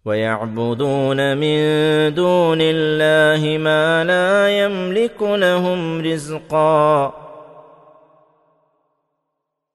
ويعبدون من دون الله ما لا يملك لهم رزقا